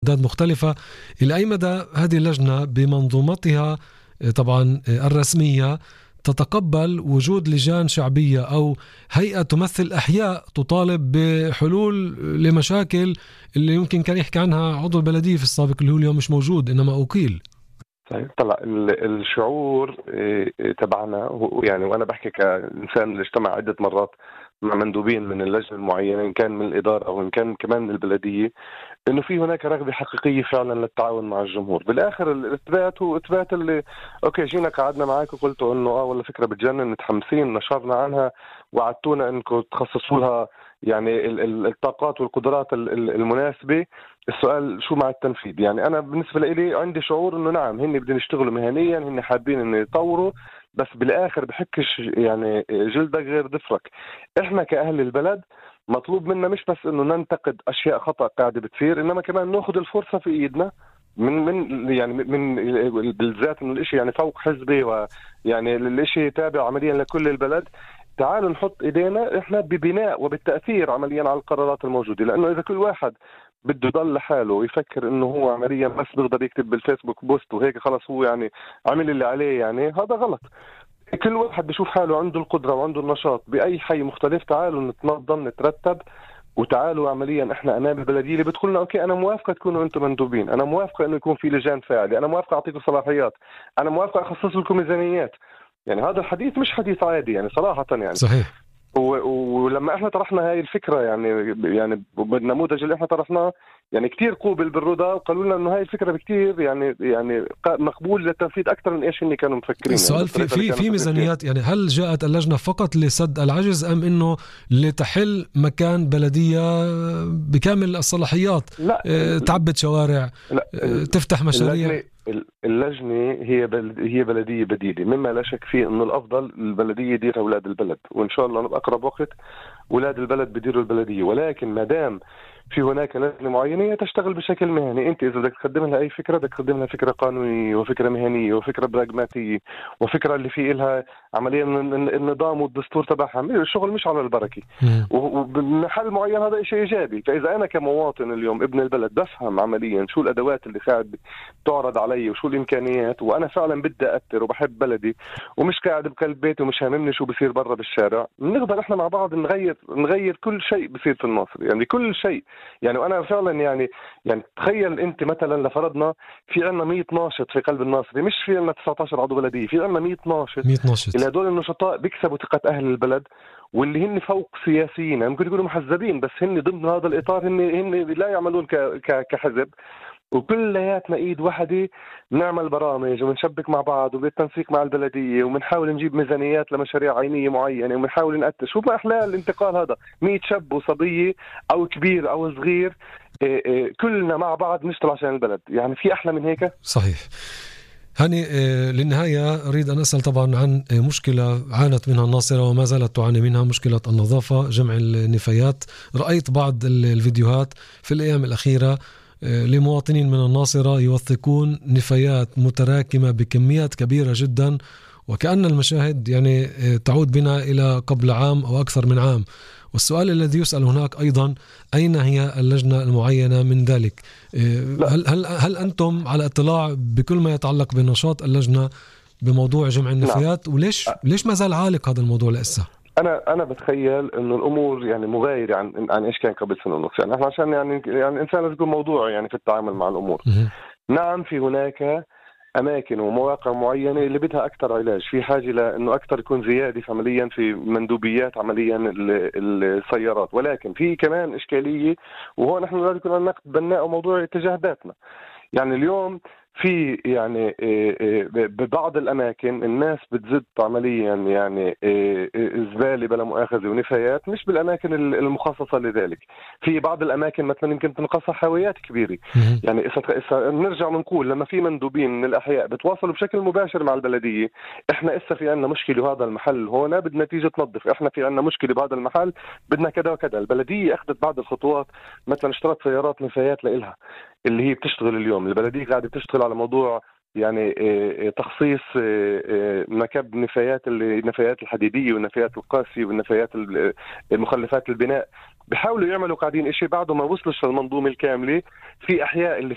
معدات مختلفة. إلى أي مدى هذه اللجنة بمنظومتها طبعا الرسمية تتقبل وجود لجان شعبية أو هيئة تمثل أحياء تطالب بحلول لمشاكل اللي يمكن كان يحكي عنها عضو البلدية في السابق اللي هو اليوم مش موجود إنما أوكيل؟ طلع الشعور تبعنا يعني، وأنا بحكي كإنسان اللي اجتمع عدة مرات مع مندوبين من اللجنة المعينة إن كان من الإدارة أو إن كان كمان من البلدية، إنه في هناك رغبة حقيقية فعلا للتعاون مع الجمهور. بالآخر الإثبات هو إثبات اللي أوكي جينا قعدنا معاك وقلتوا إنه والله فكرة بتجنن، متحمسين، نشرنا عنها، وعدتونا إنكم تخصصوا لها يعني الطاقات والقدرات المناسبة. السؤال شو مع التنفيذ؟ يعني أنا بالنسبة لي عندي شعور إنه نعم هن بدهم يشتغلوا مهنيا، هن حابين إنه يطوروا، بس بالآخر بحكش يعني جلدك غير ضفرك. إحنا كأهل البلد مطلوب منا مش بس إنه ننتقد أشياء خطأ قاعدة بتصير، إنما كمان نأخذ الفرصة في إيدنا من يعني من بالذات إنه الإشي يعني فوق حزبي، ويعني الإشي تابع عمليا لكل البلد. تعالوا نحط إيدينا إحنا ببناء وبالتأثير عمليا على القرارات الموجودة، لأنه إذا كل واحد بده يضل لحاله ويفكر إنه هو عمليا بس بيقدر يكتب بالفيسبوك بوست وهيك خلاص هو يعني عمل اللي عليه، يعني هذا غلط. كل واحد بيشوف حاله عنده القدرة وعنده النشاط بأي حي مختلف. تعالوا نتنظم نترتب، وتعالوا عمليا احنا امام البلديه اللي بتقولنا اوكي انا موافقه تكونوا انتم مندوبين، انا موافقه انه يكون في لجان فاعله، انا موافقه اعطيكم صلاحيات، انا موافقه اخصص لكم ميزانيات. يعني هذا الحديث مش حديث عادي يعني صراحه يعني. صحيح. ولما احنا طرحنا هاي الفكره يعني بالنموذج اللي احنا طرحناه يعني كتير قوبل بالرضا، وقالوا لنا انه هاي الفكره بكتير يعني مقبول للتنفيذ اكثر من ايش اللي كانوا مفكرين. السؤال يعني في ميزانيات، يعني هل جاءت اللجنه فقط لسد العجز ام انه لتحل مكان بلديه بكامل الصلاحيات؟ لا تعبد شوارع، لا تفتح مشاريع. اللجنة هي بلدية بديلة، مما لا شك فيه انه الافضل البلدية يديرها اولاد البلد، وان شاء الله باقرب وقت اولاد البلد بديروا البلدية. ولكن ما دام في هناك لجنة معينة تشتغل بشكل مهني، انت اذا بدك تقدم لها اي فكرة بدك تقدم لها فكرة قانونية وفكرة مهنية وفكرة براغماتية وفكرة اللي فيه لها عمليا النظام والدستور تبعها. الشغل مش على البركة، وبمحل معين هذا شيء ايجابي. فاذا انا كمواطن اليوم ابن البلد بفهم عمليا شو الادوات اللي قاعد تعرض علي وشو الامكانيات، وانا فعلا بدي اثر وبحب بلدي ومش قاعد بقلب بيتي ومش هاممني شو بصير برا بالشارع، بنقدر احنا مع بعض نغير كل شيء بصير في الناصر، يعني كل شيء. يعني وانا فعلا يعني تخيل انت مثلا لفرضنا في عندنا 100 ناشط في قلب الناصري، مش في عندنا 19 عضو بلديه، في عندنا 100 ناشط. اللي هدول النشطاء بيكسبوا ثقه اهل البلد، واللي هن فوق سياسيين ممكن يكونوا محزبين، بس هن ضمن هذا الاطار هن لا يعملون كحزب، وكلياتنا ايد واحده بنعمل برامج وبنشبك مع بعض وبالتنسيق مع البلديه، وبنحاول نجيب ميزانيات لمشاريع عينيه معينه، وبنحاول نأتي. شو ما احلى الانتقال هذا 100 شاب وصبيه او كبير او صغير، كلنا مع بعض نشتغل عشان البلد. يعني في احلى من هيك؟ صحيح. هاني، للنهاية أريد أن أسأل طبعا عن مشكلة عانت منها الناصرة وما زالت تعاني منها، مشكلة النظافة، جمع النفايات. رأيت بعض الفيديوهات في الأيام الأخيرة لمواطنين من الناصرة يوثقون نفايات متراكمة بكميات كبيرة جدا، وكأن المشاهد يعني تعود بنا إلى قبل عام أو أكثر من عام. والسؤال الذي يسأل هناك أيضا أين هي اللجنة المعينة من ذلك؟ هل أنتم على اطلاع بكل ما يتعلق بنشاط اللجنة بموضوع جمع النفايات؟ وليش ما زال عالق هذا الموضوع لسه؟ انا بتخيل انه الامور يعني مغايره عن ايش كان قبل سنه ونص. يعني احنا عشان يعني الانسان لازم يكون موضوعي يعني في التعامل مع الامور. نعم في هناك اماكن ومواقع معينه اللي بدها اكثر علاج، في حاجه لانه اكثر يكون زياده عمليا في مندوبيات عمليا السيارات. ولكن في كمان اشكاليه، وهو نحن لازم يكون عندنا نقد بناء وموضوع اتجاه ذاتنا. يعني اليوم في يعني ببعض الأماكن الناس بتزد عمليا يعني زبالة بلا مؤاخذة ونفايات مش بالأماكن المخصصة لذلك. في بعض الأماكن مثلا يمكن تنقصها حاويات كبيرة. يعني إذا نرجع نقول لما في مندوبين من الأحياء بتواصلوا بشكل مباشر مع البلدية، إحنا إسا في عنا مشكلة وهذا المحل هنا بدنا تيجي تنظف، إحنا في عنا مشكلة بهذا المحل بدنا كذا وكذا. البلدية أخذت بعض الخطوات، مثلا اشترت سيارات نفايات لإلها اللي هي بتشتغل اليوم. البلدية قاعدة تشتغل على موضوع يعني تخصيص مكب النفايات الحديدية والنفايات القاسية والنفايات المخلفات البناء. بيحاولوا يعملوا قاعدين إشي بعده ما وصلش للمنظومة الكاملة. في أحياء اللي